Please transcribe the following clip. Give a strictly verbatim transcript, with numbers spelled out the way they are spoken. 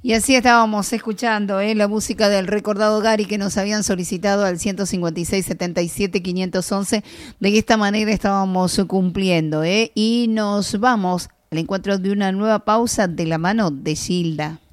Y así estábamos escuchando ¿eh? la música del recordado Gary que nos habían solicitado al ciento cincuenta y seis, setenta y siete, quinientos once. De esta manera estábamos cumpliendo ¿eh? y nos vamos al encuentro de una nueva pausa de la mano de Gilda.